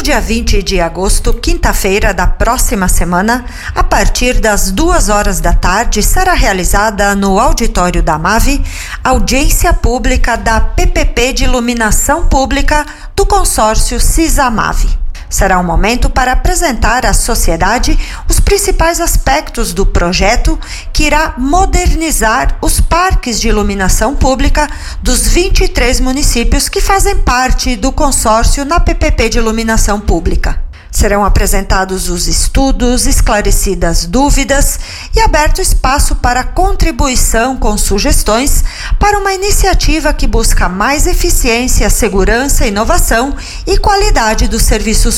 dia 20 de agosto, quinta-feira da próxima semana, a partir das 2 horas da tarde, será realizada no auditório da MAVI audiência pública da PPP de Iluminação Pública do consórcio CISA-MAVI. Será um momento para apresentar à sociedade os principais aspectos do projeto que irá modernizar os parques de iluminação pública dos 23 municípios que fazem parte do consórcio na PPP de Iluminação Pública. Serão apresentados os estudos, esclarecidas dúvidas e aberto espaço para contribuição com sugestões para uma iniciativa que busca mais eficiência, segurança, inovação e qualidade dos serviços